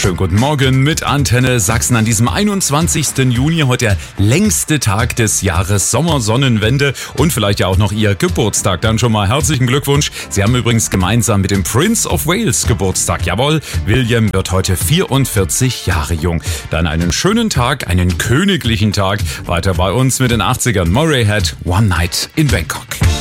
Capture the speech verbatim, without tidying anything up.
Schönen guten Morgen mit Antenne Sachsen an diesem einundzwanzigsten Juni. Heute der längste Tag des Jahres, Sommersonnenwende und vielleicht ja auch noch Ihr Geburtstag. Dann schon mal herzlichen Glückwunsch. Sie haben übrigens gemeinsam mit dem Prince of Wales Geburtstag. Jawohl, William wird heute vierundvierzig Jahre jung. Dann einen schönen Tag, einen königlichen Tag. Weiter bei uns mit den achtzigern. Murray Head, One Night in Bangkok.